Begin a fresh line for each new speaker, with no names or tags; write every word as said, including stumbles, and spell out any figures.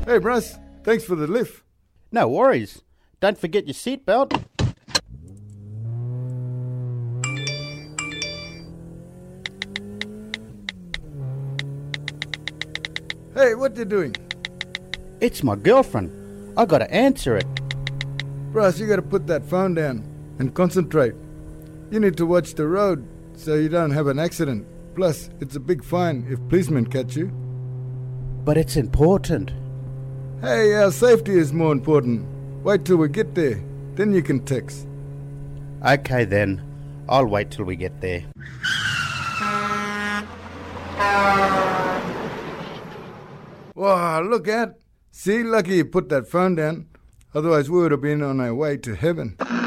Hey, Bruce, thanks for the lift.
No worries. Don't forget your seatbelt.
Hey, what you doing?
It's my girlfriend. I gotta answer it.
Bruce, you gotta put that phone down and concentrate. You need to watch the road so you don't have an accident. Plus, it's a big fine if policemen catch you.
But it's important.
Hey, our safety is more important. Wait till we get there, then you can text.
Okay then. I'll wait till we get there.
Wow, look out. See, lucky you put that phone down. Otherwise we would have been on our way to heaven.